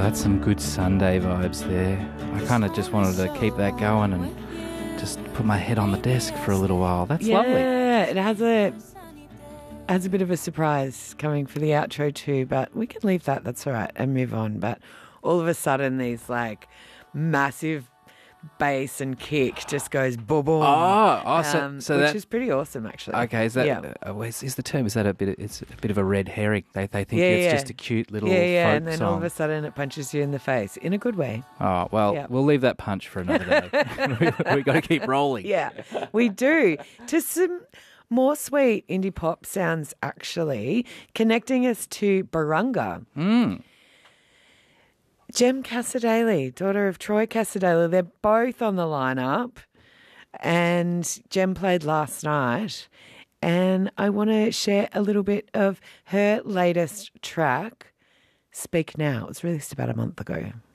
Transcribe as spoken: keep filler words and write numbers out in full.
that's some good Sunday vibes there. I kind of just wanted to keep that going and just put my head on the desk for a little while. That's yeah, lovely. Yeah, it has a has a bit of a surprise coming for the outro too, but we can leave that. That's all right, and move on. But all of a sudden, these like massive bass and kick just goes boom, boom. Oh, oh so, um, so which that is pretty awesome, actually. okay. Is that yeah. uh, is, is the term? Is that a bit? Of, it's a bit of a red herring. They they think Yeah, it's yeah. just a cute little yeah, yeah, folk and then song. all of a sudden it punches you in the face in a good way. Oh well, Yeah. we'll leave that punch for another day. we we got to keep rolling. Yeah, we do. To some more sweet indie pop sounds, actually, connecting us to Barunga. Mm. Jem Casadale, daughter of Troy Casadale, they're both on the lineup, and Jem played last night. And I want to share a little bit of her latest track, Speak Now. It was released about a month ago.